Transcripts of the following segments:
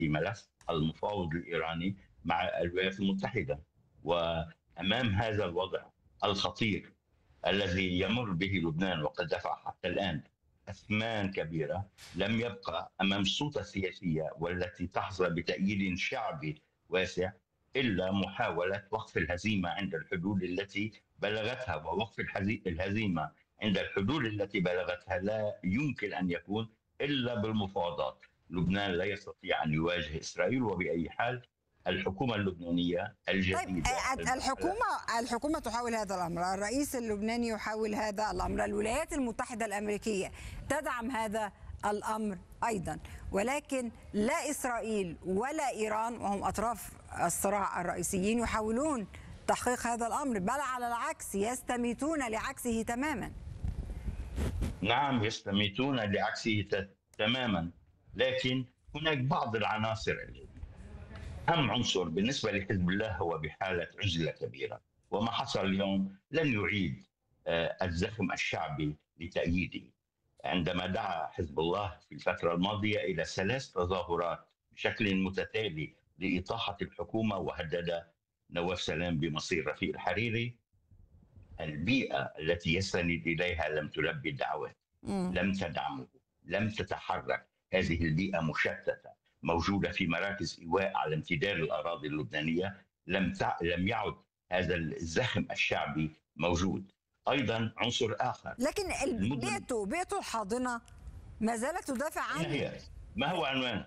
في ملف المفاوض الإيراني مع الولايات المتحدة. وأمام هذا الوضع الخطير الذي يمر به لبنان، وقد دفع حتى الآن أثمان كبيرة، لم يبقى أمام السلطة السياسية والتي تحظى بتأييد شعبي واسع إلا محاولة وقف الهزيمة عند الحدود التي بلغتها. ووقف الهزيمة عند الحدود التي بلغتها لا يمكن أن يكون إلا بالمفاوضات. لبنان لا يستطيع أن يواجه إسرائيل وبأي حال. الحكومة اللبنانية الجديدة، طيب الحكومة تحاول هذا الأمر، الرئيس اللبناني يحاول هذا الأمر، الولايات المتحدة الأمريكية تدعم هذا الأمر أيضا، ولكن لا إسرائيل ولا إيران وهم أطراف الصراع الرئيسيين يحاولون تحقيق هذا الأمر، بل على العكس يستميتون لعكسه تماما. نعم، يستميتون لعكسه تماما، لكن هناك بعض العناصر. أهم عنصر بالنسبة لحزب الله هو بحالة عزلة كبيرة، وما حصل اليوم لن يعيد الزخم الشعبي لتأييده. عندما دعا حزب الله في الفترة الماضية إلى 3 تظاهرات بشكل متتالي لإطاحة الحكومة، وهدد نواف سلام بمصير رفيق الحريري، البيئة التي يستند إليها لم تلبي الدعوات، لم تدعمه، لم تتحرك. هذه البيئة مشتتة موجودة في مراكز إيواء على امتداد الأراضي اللبنانية، لم يعد هذا الزخم الشعبي موجود. أيضا عنصر آخر، لكن بيئته الحاضنة ما زالت تدافع عنه. ما هو عنوان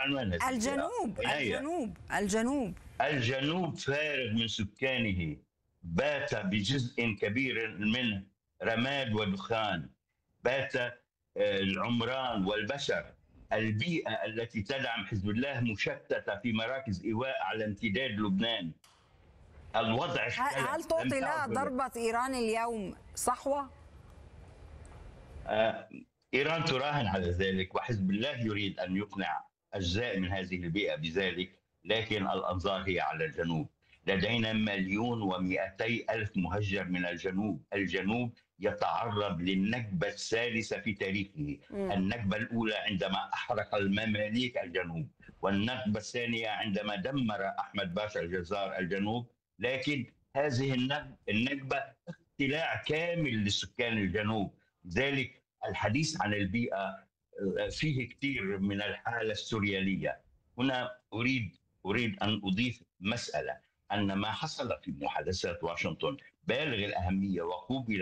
الجنوب فارغ من سكانه، بات بجزء كبير منه رماد ودخان، بات العمران والبشر. البيئة التي تدعم حزب الله مشتتة في مراكز إيواء على امتداد لبنان. الوضع اختلف. هل تعطي لها ضربة إيران اليوم صحوة؟ إيران تراهن على ذلك، وحزب الله يريد أن يقنع أجزاء من هذه البيئة بذلك، لكن الأنظار هي على الجنوب. لدينا 1,200,000 مهجر من الجنوب يتعرض للنكبة الثالثة في تاريخه. النكبة الأولى عندما أحرق المماليك الجنوب، والنكبة الثانية عندما دمر أحمد باشا الجزار الجنوب. لكن هذه النكبة اقتلاع كامل لسكان الجنوب. لذلك الحديث عن البيئة فيه كثير من الحالة السوريالية. هنا أريد أن أضيف مسألة، أن ما حصل في محادثات واشنطن بالغ الأهمية، وقوبل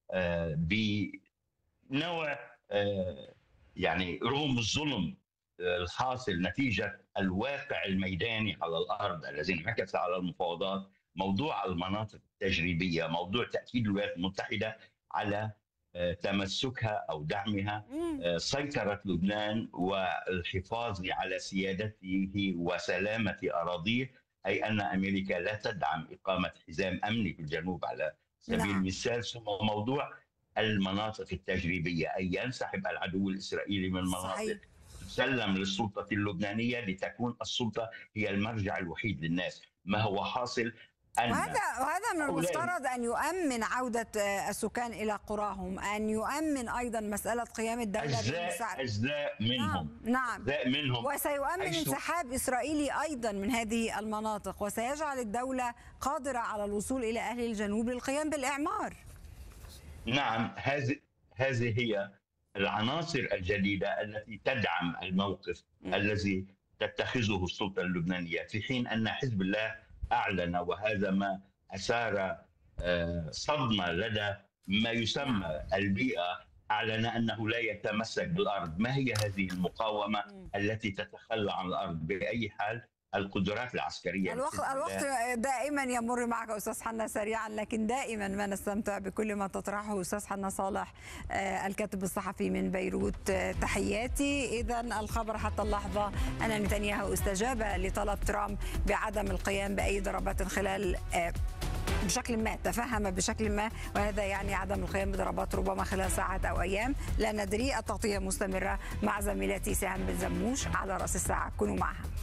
بنوع يعني رغم الظلم الحاصل نتيجة الواقع الميداني على الأرض الذي انعكس على المفاوضات. موضوع المناطق التجريبية، موضوع تأكيد الولايات المتحدة على تمسكها أو دعمها سيطرة لبنان والحفاظ على سيادته وسلامة أراضيه، أي أن أمريكا لا تدعم إقامة حزام أمني في الجنوب على سبيل المثال. ثم موضوع المناطق التجريبية، أي ينسحب العدو الإسرائيلي من مناطق تسلم للسلطة اللبنانية لتكون السلطة هي المرجع الوحيد للناس. ما هو حاصل وهذا من المفترض أن يؤمن عودة السكان إلى قراهم، أن يؤمن أيضا مسألة قيام الدولة أجزاء منهم. نعم. وسيؤمن انسحاب إسرائيلي أيضا من هذه المناطق، وسيجعل الدولة قادرة على الوصول إلى أهل الجنوب للقيام بالإعمار. نعم، هذه هي العناصر الجديدة التي تدعم الموقف الذي تتخذه السلطة اللبنانية، في حين أن حزب الله أعلن، وهذا ما أثار صدمة لدى ما يسمى البيئة، أعلن أنه لا يتمسك بالأرض. ما هي هذه المقاومة التي تتخلى عن الأرض؟ بأي حال القدرات العسكرية. الوقت دائما يمر معك أستاذ حنا سريعا، لكن دائما ما نستمتع بكل ما تطرحه. أستاذ حنا صالح الكاتب الصحفي من بيروت، تحياتي. إذا الخبر حتى اللحظة أن نتنياهو استجاب لطلب ترامب بعدم القيام بأي ضربات خلال بشكل ما، تفهم بشكل ما، وهذا يعني عدم القيام بضربات ربما خلال ساعات أو أيام، لا ندري. التغطية مستمرة مع زميلتي سهام بن زموش على رأس الساعة، كونوا معها.